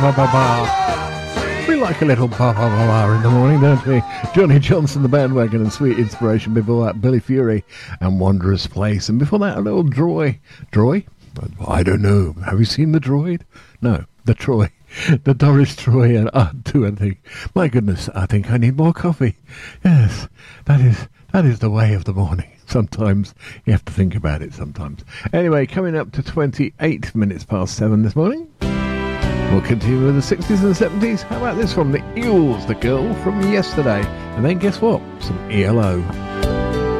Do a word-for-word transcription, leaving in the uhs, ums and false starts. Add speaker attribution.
Speaker 1: Ba ba ba. We like a little ba ba ba ba in the morning, don't we? Johnny Johnson, The Bandwagon, and Sweet Inspiration. Before that, Billy Fury and Wanderer's Place. And before that, a little Droy. Droy? I don't know. Have you seen the droid? No, the Troy. The Doris Troy and uh, do anything. My goodness, I think I need more coffee. Yes, that is that is the way of the morning. Sometimes you have to think about it sometimes. Anyway, coming up to twenty-eight minutes past seven this morning. We'll continue with the sixties and seventies. How about this from the Eels, The Girl from Yesterday? And then guess what? Some E L O.